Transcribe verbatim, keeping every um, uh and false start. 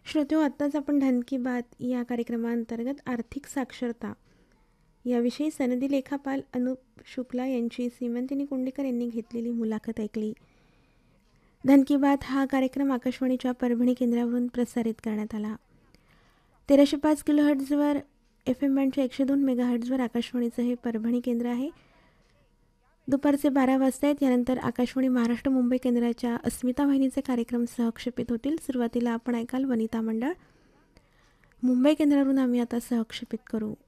श्रोत्यो, आत्ताच आपण धन की बात या कार्यक्रमाअंतर्गत आर्थिक साक्षरता याविषयी सनदी लेखापाल अनुप शुक्ला यांची सीमंतिनी कुंडेकर यांनी घेतलेली मुलाखत ऐकली. धन की बात हा कार्यक्रम आकाशवाणीच्या परभणी केंद्रावरून प्रसारित करण्यात आला. तेराशे पाच किलो हर्ट्झवर एफ एम बँडच्या एकशे दोन मेगा हर्ट्झवर आकाशवाणीचं हे परभणी केंद्र आहे. दुपारचे बारा वाजता आहेत. यानंतर आकाशवाणी महाराष्ट्र मुंबई केंद्राच्या अस्मिता वाहिनीचे कार्यक्रम सहक्षेपित होतील. सुरुवातीला आपण ऐकाल वनिता मंडळ. मुंबई केंद्रावरून आम्ही आता सहक्षेपित करू.